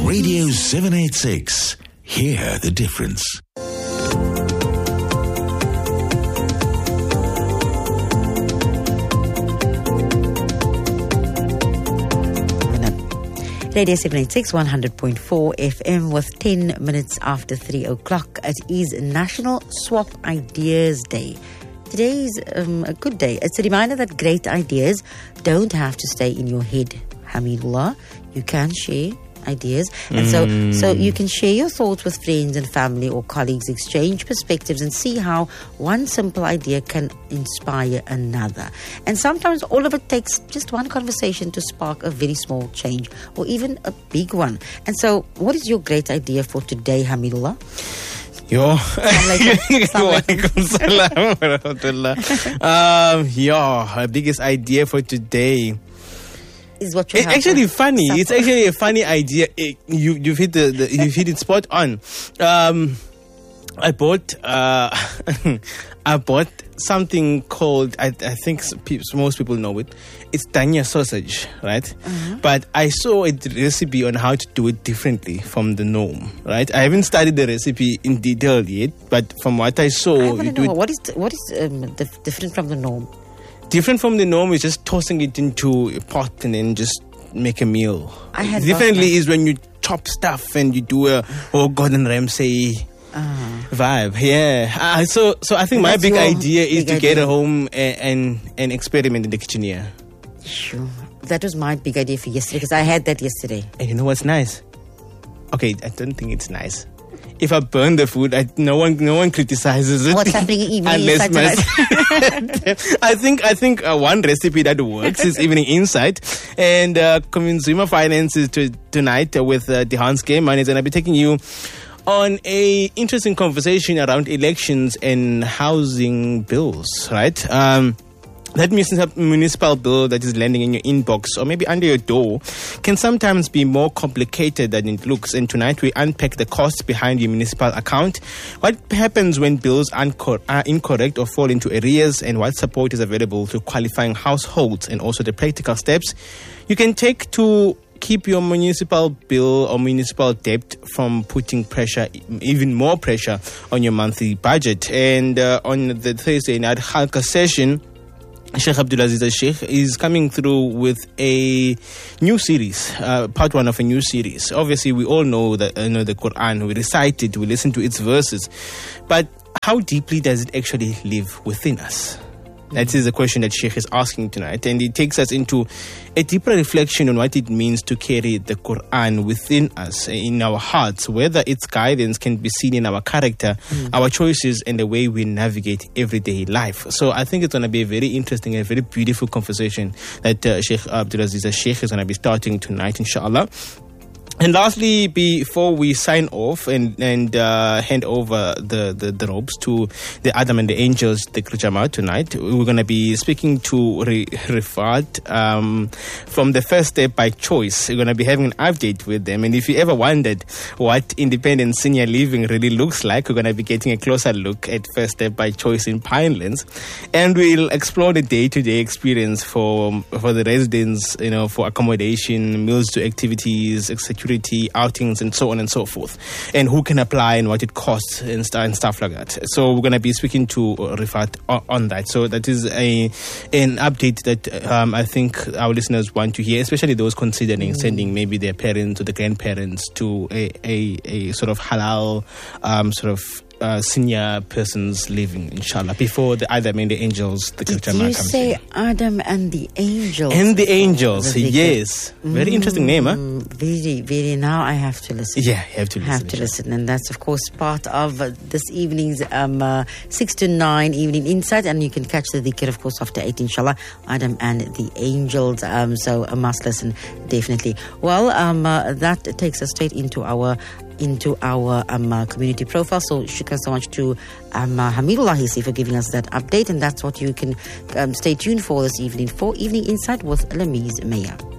Radio 786. Hear the difference. Radio 786, 100.4 FM with 10 minutes after 3 o'clock. It is National Swap Ideas Day. Today is a good day. It's a reminder that great ideas don't have to stay in your head, Hamidullah. You can share ideas. And so you can share your thoughts with friends and family or colleagues, exchange perspectives and see how one simple idea can inspire another. And sometimes all of it takes just one conversation to spark a very small change or even a big one. And so what is your great idea for today, Hamidullah? Our biggest idea for today is what you it's actually funny. It's actually a funny idea. You've hit you've hit it spot on. I bought something called I think most people know it. It's Dania sausage, right? Mm-hmm. But I saw a recipe on how to do it differently from the norm, right? I haven't studied the recipe in detail yet, but from what I saw, what is different from the norm? Different from the norm is just tossing it into a pot and then just make a meal. Differently is when you chop stuff and you do a Gordon Ramsay vibe. Yeah. So I think my big idea is to get home and experiment in the kitchen here. Sure. That was my big idea for yesterday because I had that yesterday. And you know what's nice? Okay, I don't think it's nice. If I burn the food, no one criticizes it. What's happening evening unless I think one recipe that works is Evening Insight, and Consumer Finance is tonight with Dehans Game Money, and I'll be taking you on a interesting conversation around elections and housing bills. Right. That municipal bill that is landing in your inbox or maybe under your door can sometimes be more complicated than it looks. And tonight we unpack the costs behind your municipal account, what happens when bills are incorrect or fall into arrears, and what support is available to qualifying households, and also the practical steps you can take to keep your municipal bill or municipal debt from putting even more pressure on your monthly budget. And on the Thursday night Halqa session, Sheikh Abdulaziz Sheikh is coming through with a new series, part one of a new series. Obviously, we all know that the Quran. We recite it, we listen to its verses, but how deeply does it actually live within us? That is the question that Sheikh is asking tonight, and it takes us into a deeper reflection on what it means to carry the Quran within us, in our hearts, whether its guidance can be seen in our character, our choices, and the way we navigate everyday life. So I think it's going to be a very interesting and very beautiful conversation that Sheikh Abdulaziz Sheikh is going to be starting tonight, inshallah. And lastly, before we sign off and hand over the ropes to the Adam and the Angels, the Jamaat tonight, we're going to be speaking to Rifat from the First Step by Choice. We're going to be having an update with them. And if you ever wondered what independent senior living really looks like, we're going to be getting a closer look at First Step by Choice in Pinelands. And we'll explore the day-to-day experience for the residents, for accommodation, meals to activities, security, outings, and so on and so forth, and who can apply and what it costs and stuff like that. So we're going to be speaking to Rifat on that. So that is an update that I think our listeners want to hear, especially those considering sending maybe their parents or the grandparents to a sort of halal senior persons living, inshallah, before the Adam and the Angels, the Did you say Adam and the Angels? And the Angels, yes. Very interesting name, huh? Very, very. Now I have to listen. Yeah, you have to listen. And that's, of course, part of this evening's 6 to 9 Evening Insight. And you can catch the dhikr, of course, after 8, inshallah. Adam and the Angels. So a must listen, definitely. Well, that takes us straight into our community profile. So shukran so much to Hamidullah Hissi for giving us that update, and that's what you can stay tuned for this evening, for Evening Insight with Lamiz Meya.